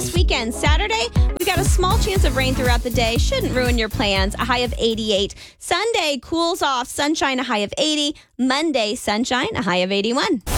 this weekend. Saturday, we got a small chance of rain throughout the day. Shouldn't ruin your plans. A high of 88. Sunday, cools off. Sunshine, a high of 80. Monday, sunshine, a high of 81.